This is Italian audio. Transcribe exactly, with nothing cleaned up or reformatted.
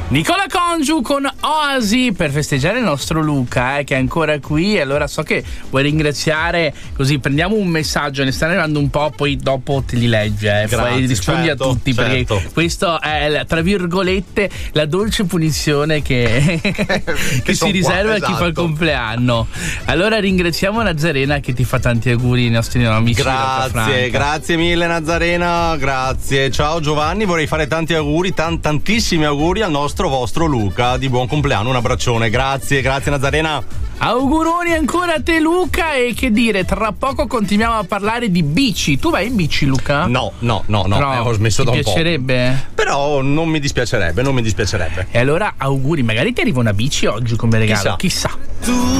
Nicola Congiu con Oasi per festeggiare il nostro Luca, eh, che è ancora qui. E allora so che vuoi ringraziare, così prendiamo un messaggio, ne stanno arrivando un po', poi dopo te li legge, eh. Grazie, Poi rispondi certo, a tutti, certo. perché questo è, tra virgolette, la dolce punizione che, che si riserva qua, a chi fa il esatto. compleanno. Allora ringraziamo Nazarena che ti fa tanti auguri, i nostri amici. Grazie, grazie mille Nazarena, grazie. Ciao Giovanni, vorrei fare tanti auguri, tan- tantissimi auguri al nostro vostro Luca, di buon compleanno, un abbraccione. Grazie, grazie Nazarena. Auguroni ancora a te Luca, e che dire, tra poco continuiamo a parlare di bici. Tu vai in bici, Luca? No, no, no, no, Però eh, ho smesso da un po'. Ti piacerebbe? Però non mi dispiacerebbe, non mi dispiacerebbe. E allora auguri, magari ti arriva una bici oggi come regalo, Chissà. chissà.